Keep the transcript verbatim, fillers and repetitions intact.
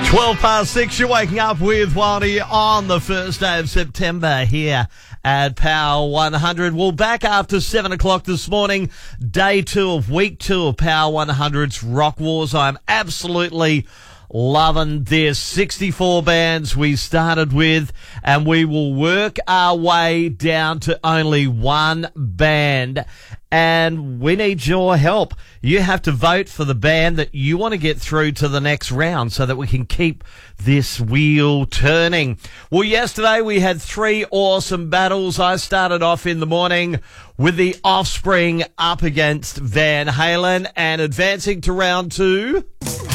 twelve past six, you're waking up with Wildy on the first day of September here at Power one hundred. Well, back after seven o'clock this morning, day two of week two of Power one hundred's Rock Wars. I'm absolutely loving this. sixty-four bands we started with, and we will work our way down to only one band. And we need your help. You have to vote for the band that you want to get through to the next round so that we can keep this wheel turning. Well, yesterday we had three awesome battles. I started off in the morning with The Offspring up against Van Halen, and advancing to round two.